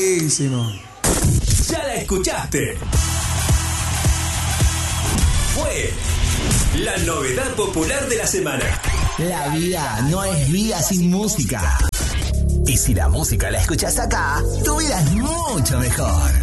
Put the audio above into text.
Buenísimo. Ya la escuchaste. Fue la novedad popular de la semana. La vida no es vida sin música. Y si la música la escuchas acá, tu vida es mucho mejor.